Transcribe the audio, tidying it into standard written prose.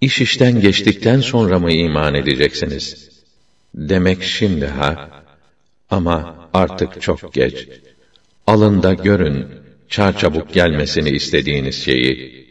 İş işten geçtikten sonra mı iman edeceksiniz? Demek şimdi ha? Ama artık çok geç. Alın da görün, çarçabuk gelmesini istediğiniz şeyi.